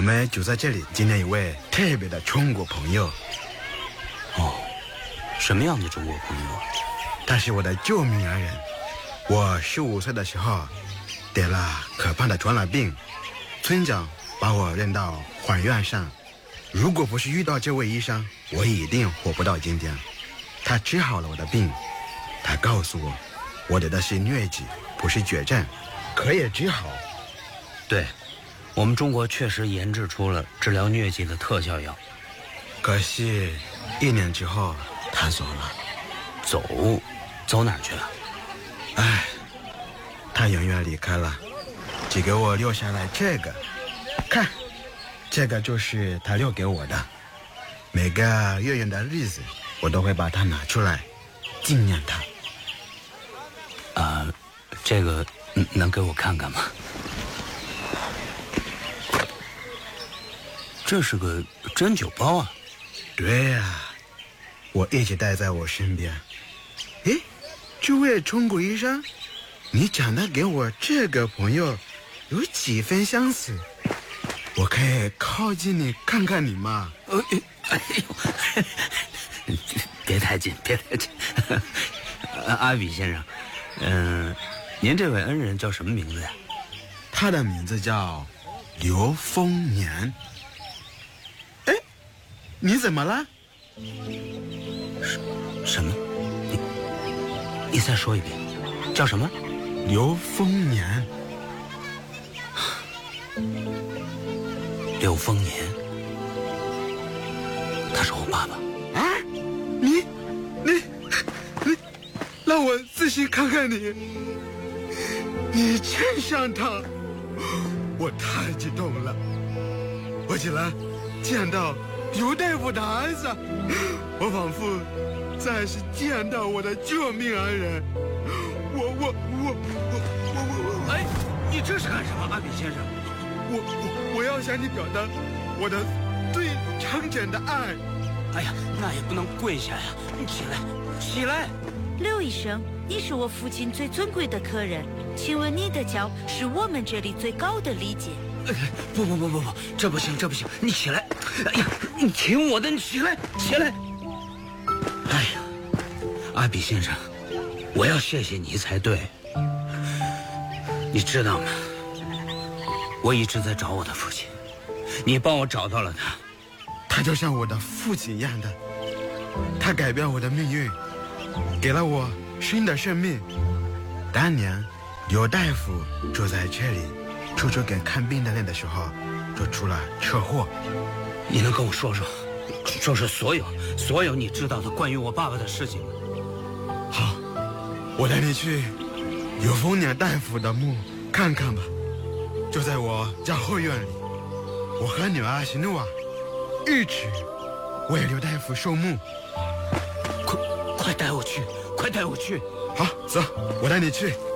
们就在这里纪念一位特别的中国朋友。 哦，什么样的中国朋友？ 他是我的救命恩人。我15岁的时候得了可怕的传染病，村长把我扔到缓院上。如果不是遇到这位医生，我一定活不到今天。他治好了我的病，他告诉我，我得的是疟疾，不是绝症，可以治好。 对，我们中国确实研制出了治疗疟疾的特效药。 可惜1年之后他走了。 走哪儿去了？ 唉，他永远离开了，只给我留下来这个。看，这个就是他留给我的。每个月圆的日子，我都会把它拿出来纪念他。 这个能给我看看吗？这是个针灸包啊。 对呀，我一直带在我身边。诶，这位中国医生，你长得给我这个朋友有几分相似，我可以靠近你看看你吗？ 哎呦，别太近。阿比先生，您这位恩人叫什么名字呀？ 他的名字叫刘丰年。哎，你怎么了？ 什么？你再说一遍，叫什么？ 刘丰年。 刘丰年，他是我爸爸。 啊，你，让我仔细看看你，你真像他，我太激动了，我竟然见到刘大夫的儿子，我仿佛再是见到我的救命恩人。 哎，你这是干什么，阿比先生？ 我要向你表达我的最诚恳的爱。 哎呀，那也不能跪下呀！你起来！ 刘医生，你是我父亲最尊贵的客人，请问你的脚是我们这里最高的礼节。 不，这不行！你起来！哎呀，你听我的，你起来！哎呀，阿比先生，我要谢谢你才对。你知道吗？我一直在找我的父亲，你帮我找到了他。 他就像我的父亲一样的，他改变我的命运，给了我新的生命。当年刘大夫住在这里，处处给看病的人的时候，就出了车祸。 你能跟我说所有你知道的关于我爸爸的事情吗？ 好，我带你去刘丰年大夫的墓看看吧，就在我家后院里。我和女儿喜怒啊一起为刘大夫守墓。 快带我去！ 好，走，我带你去。